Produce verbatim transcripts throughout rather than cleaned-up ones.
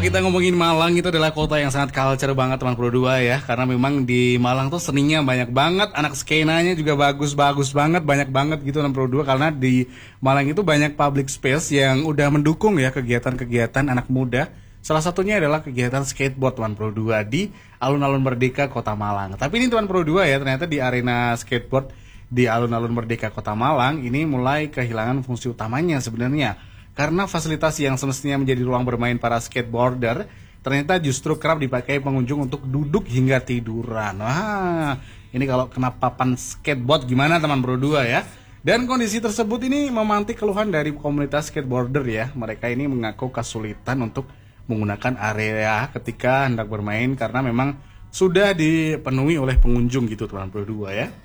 kita ngomongin Malang, itu adalah kota yang sangat culture banget teman Pro dua ya. Karena memang di Malang tuh seninya banyak banget, anak skenanya juga bagus-bagus banget, banyak banget gitu teman Pro dua. Karena di Malang itu banyak public space yang udah mendukung ya kegiatan-kegiatan anak muda. Salah satunya adalah kegiatan skateboard teman Pro dua di alun-alun Merdeka Kota Malang. Tapi ini teman Pro dua ya, ternyata di arena skateboard di alun-alun Merdeka Kota Malang ini mulai kehilangan fungsi utamanya sebenarnya. Karena fasilitas yang semestinya menjadi ruang bermain para skateboarder ternyata justru kerap dipakai pengunjung untuk duduk hingga tiduran. Wah, ini kalau kena papan skateboard gimana teman Pro dua ya? Dan kondisi tersebut ini memantik keluhan dari komunitas skateboarder ya. Mereka ini mengaku kesulitan untuk menggunakan area ketika hendak bermain karena memang sudah dipenuhi oleh pengunjung gitu teman Pro dua ya.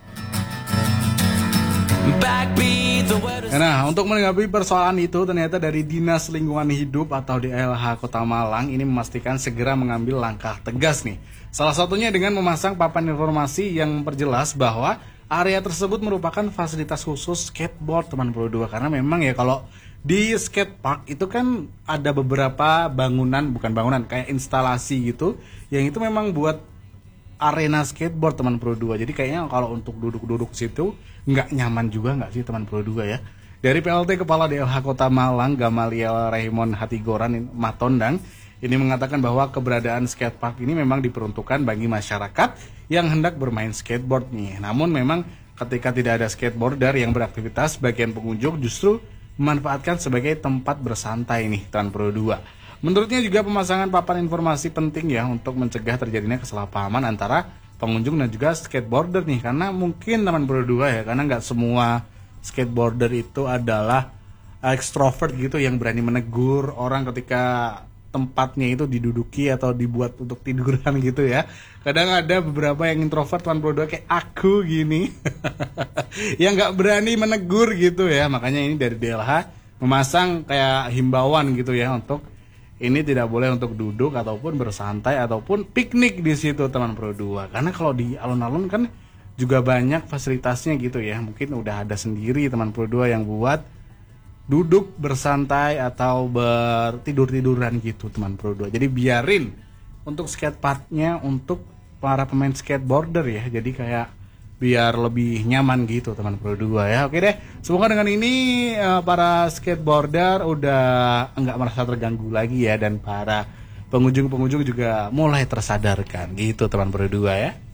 Nah, untuk menanggapi persoalan itu, ternyata dari Dinas Lingkungan Hidup atau D L H Kota Malang ini memastikan segera mengambil langkah tegas nih. Salah satunya dengan memasang papan informasi yang memperjelas bahwa area tersebut merupakan fasilitas khusus skateboard teman Pro dua. Karena memang ya kalau di skatepark itu kan ada beberapa bangunan, bukan bangunan, kayak instalasi gitu, yang itu memang buat arena skateboard teman Pro dua. Jadi kayaknya kalau untuk duduk-duduk situ nggak nyaman juga nggak sih teman Pro dua ya. Dari P L T Kepala D L H Kota Malang Gamaliel Raymond Hatigoran Matondang ini mengatakan bahwa keberadaan skatepark ini memang diperuntukkan bagi masyarakat yang hendak bermain skateboard nih. Namun memang ketika tidak ada skateboarder yang beraktivitas, bagian pengunjung justru memanfaatkan sebagai tempat bersantai nih teman Pro dua. Menurutnya juga pemasangan papan informasi penting ya untuk mencegah terjadinya kesalahpahaman antara pengunjung dan juga skateboarder nih. Karena mungkin teman Pro dua ya, karena nggak semua skateboarder itu adalah extrovert gitu yang berani menegur orang ketika tempatnya itu diduduki atau dibuat untuk tiduran gitu ya. Kadang ada beberapa yang introvert teman Pro dua kayak aku gini yang nggak berani menegur gitu ya. Makanya ini dari D L H memasang kayak himbauan gitu ya untuk ini tidak boleh untuk duduk ataupun bersantai ataupun piknik di situ teman Pro dua. Karena kalau di alun-alun kan juga banyak fasilitasnya gitu ya. Mungkin udah ada sendiri teman Pro dua yang buat duduk bersantai atau bertidur-tiduran gitu teman Pro dua. Jadi biarin untuk skateparknya untuk para pemain skateboarder ya. Jadi kayak biar lebih nyaman gitu teman Pro dua ya. Oke deh, semoga dengan ini uh, para skateboarder udah enggak merasa terganggu lagi ya. Dan para pengunjung-pengunjung juga mulai tersadarkan gitu teman Pro dua ya.